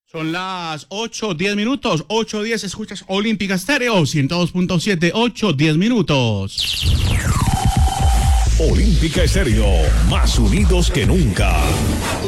Son las 8:10 minutos. 8:10, escuchas Olímpica Estéreo 102.7. 8:10 minutos. Olímpica Estéreo, más unidos que nunca.